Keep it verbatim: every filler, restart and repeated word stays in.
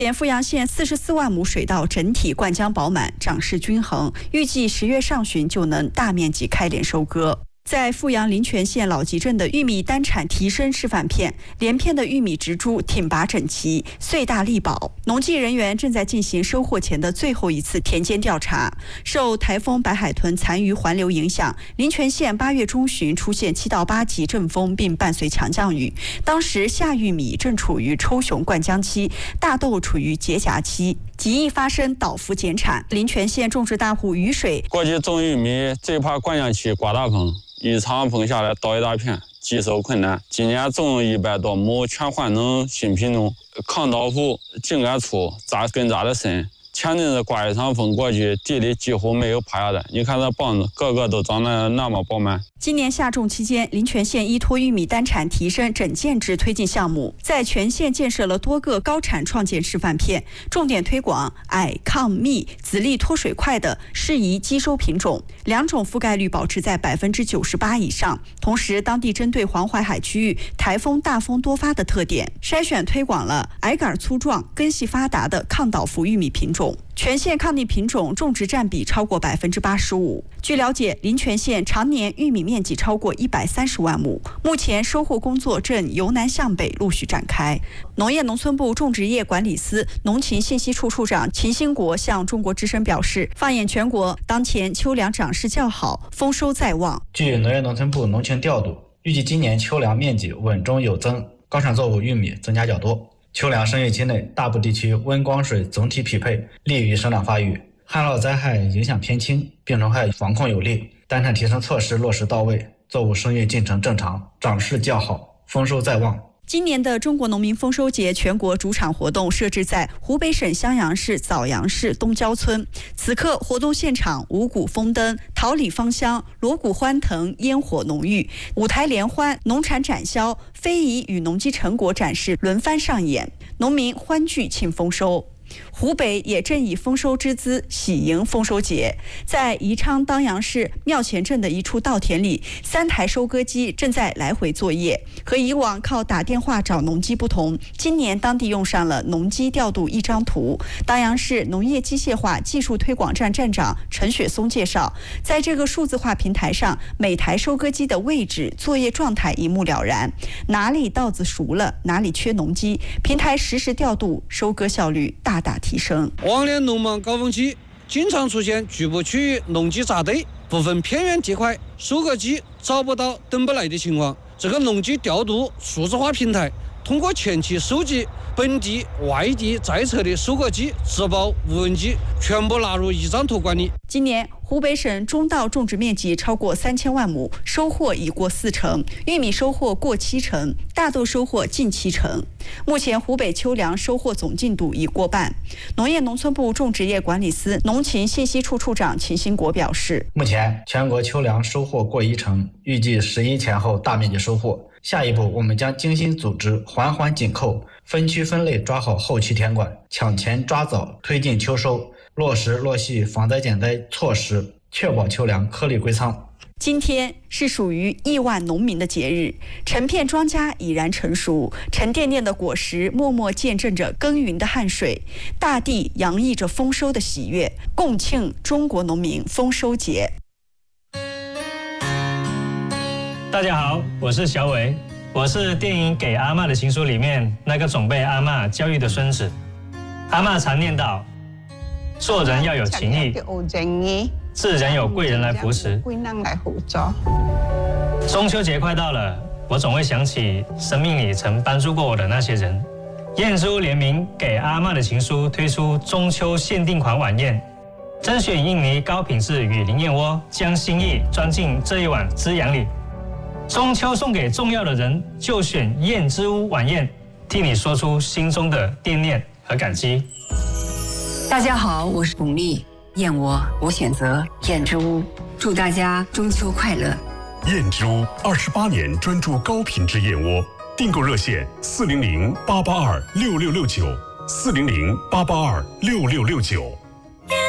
连富阳县四十四万亩水稻整体灌浆饱满，长势均衡，预计十月上旬就能大面积开镰收割。在富阳林泉县老集镇的玉米单产提升示范片，连片的玉米植株挺拔整齐，穗大力饱。农技人员正在进行收获前的最后一次田间调查。受台风白海豚残余环流影响，林泉县八月中旬出现七到八级阵风，并伴随强降雨。当时夏玉米正处于抽熊灌浆期，大豆处于结荚期，极易发生倒伏减产。林泉县种植大户雨水过去种玉米最怕灌浆期刮大风，一场风下来倒一大片，棘手困难。今年种一百多亩，全换成新品种，抗倒伏，茎干粗，扎根扎得深。前阵子刮一场风过去，地里几乎没有趴下的。你看这棒子，个个都长得那么饱满。 今年夏种期间，林泉县依托玉米单产提升整建制推进项目，在全县建设了多个高产创建示范片，重点推广矮、抗密、籽粒脱水快的适宜基收品种，两种覆盖率保持在百分之九十八以上。同时，当地针对黄淮海区域台风大风多发的特点，筛选推广了矮杆粗壮、根系发达的抗倒伏玉米品种。全县抗逆品种种植占比超过百分之八十五。据了解，林泉县常年玉米面积超过一百三十万亩，目前收获工作正由南向北陆续展开。农业农村部种植业管理司农禽信息处处长秦兴国向中国之声表示，放眼全国，当前秋粮长势较好，丰收在望。 据农业农村部农情调度，预计今年秋粮面积稳中有增，高产作物玉米增加较多。秋粮生育期内，大部地区温光水总体匹配，利于生长发育，旱涝灾害影响偏轻，病虫害防控有力，单产提升措施落实到位，作物生育进程正常，长势较好，丰收在望。 今年的中国农民丰收节全国主场活动设置在湖北省襄阳市枣阳市东郊村。此刻活动现场五谷丰登，桃李芳香，锣鼓欢腾，烟火浓郁，舞台联欢，农产展销，非遗与农机成果展示轮番上演，农民欢聚庆丰收。湖北也正以丰收之姿喜迎丰收节。在宜昌当阳市庙前镇的一处稻田里，三台收割机正在来回作业。和以往靠打电话找农机不同，今年当地用上了农机调度一张图。当阳市农业机械化技术推广站站长陈雪松介绍，在这个数字化平台上，每台收割机的位置、作业状态一目了然，哪里稻子熟了，哪里缺农机，平台实时调度，收割效率大大提升。 往年农忙高峰期，经常出现局部区域农机扎堆，部分偏远地块收割机找不到、等不来的情况。这个农机调度数字化平台，通过前期收集本地、外地在册的收割机、植保、无人机，全部纳入一张图管理。 今年湖北省中稻种植面积超过三千万亩，收获已过四成，玉米收获过七成，大豆收获近七成。目前湖北秋粮收获总进度已过半。农业农村部种植业管理司农禽信息处处长秦兴国表示， 目前全国秋粮收获过一成，预计十一前后大面积收获。下一步，我们将精心组织，环环紧扣，分区分类抓好后期田管，抢前抓早推进秋收，落实落细防灾减灾措施，确保秋粮颗粒归仓。 今天是属于亿万农民的节日，成片庄稼已然成熟，沉甸甸的果实默默见证着耕耘的汗水，大地洋溢着丰收的喜悦，共庆中国农民丰收节。 大家好，我是小伟，我是电影《给阿嬷的情书》里面那个总被阿嬷教育的孙子。阿嬷常念叨，做人要有情义，自然有贵人来扶持。中秋节快到了，我总会想起生命里曾帮助过我的那些人。燕珠联名《给阿嬷的情书》推出中秋限定款晚宴，甄选印尼高品质雨林燕窝，将心意装进这一碗滋养里。中秋送给重要的人，就选燕之屋晚宴，替你说出心中的惦念和感激。 大家好，我是巩俐，燕窝我选择燕之屋，祝大家中秋快乐。 燕之屋二十八年专注高品质燕窝，订购热线四零零八八二六六六九，四零零八八二六六六九。